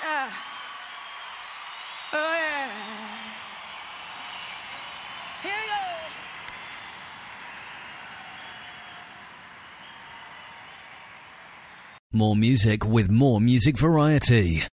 Oh, yeah. Here we go. More music with more music variety.